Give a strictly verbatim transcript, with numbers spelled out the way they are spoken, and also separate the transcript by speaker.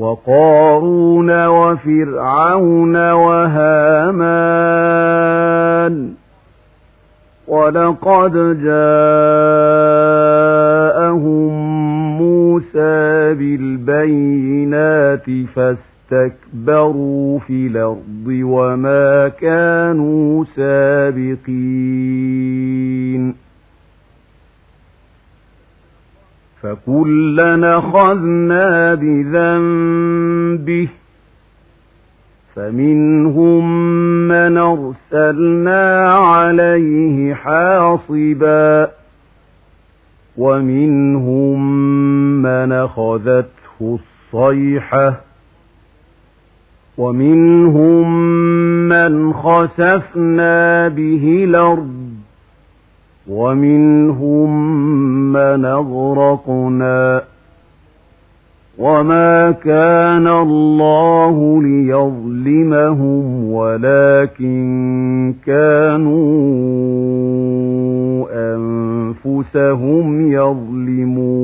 Speaker 1: وقارون وفرعون وهامان ولقد جاءهم موسى بالبينات فاستكبروا في الأرض وما كانوا سابقين فكلنا أخذنا بذنبه فمنهم من أرسلنا عليه حاصبا ومنهم من أخذته الصيحة ومنهم من خسفنا به الأرض ومنهم من أغرقنا وما كان الله ليظلمهم ولكن كانوا أنفسهم يظلمون